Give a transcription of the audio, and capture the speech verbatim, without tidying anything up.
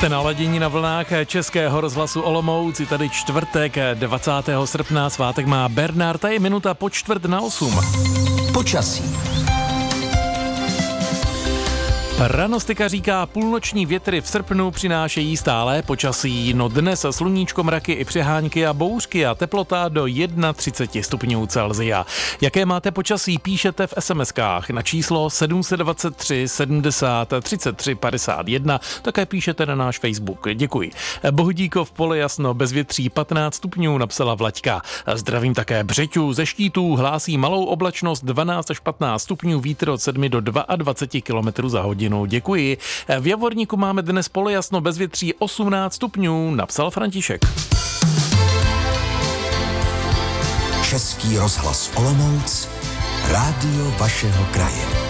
Jste naladění na vlnách Českého rozhlasu Olomouc, i tady čtvrtek dvacátého srpna, svátek má Bernard a je minuta po čtvrt na osm. Počasí. Pranostika říká, půlnoční větry v srpnu přinášejí stálé počasí. No dnes sluníčko, mraky i přehánky a bouřky a teplota do třicet jedna stupňů Celsia. Jaké máte počasí, píšete v es em eskách na číslo sedm set dvacet tři sedmdesát třicet tři padesát jedna, také píšete na náš Facebook. Děkuji. Bohdíkov, pole jasno, bezvětří patnáct stupňů, napsala Vlaďka. Zdravím také Břeťu, ze Štítů hlásí malou oblačnost dvanáct až patnáct stupňů, vítr od sedm do dvacet dva kilometrů za hodinu. Děkuji. V Javorníku máme dnes pole jasno, bezvětří osmnáct stupňů, napsal František. Český rozhlas Olomouc, rádio vašeho kraje.